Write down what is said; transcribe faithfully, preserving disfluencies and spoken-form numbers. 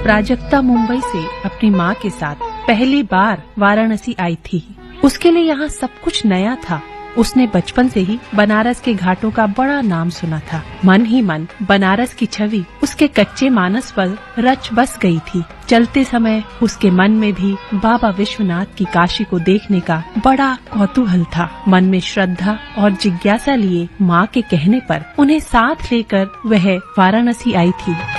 प्राजक्ता मुंबई से अपनी माँ के साथ पहली बार वाराणसी आई थी। उसके लिए यहाँ सब कुछ नया था। उसने बचपन से ही बनारस के घाटों का बड़ा नाम सुना था। मन ही मन बनारस की छवि उसके कच्चे मानस पर रच बस गई थी। चलते समय उसके मन में भी बाबा विश्वनाथ की काशी को देखने का बड़ा कौतूहल था। मन में श्रद्धा और जिज्ञासा लिए माँ के कहने पर उन्हें साथ लेकर वह वाराणसी आई थी।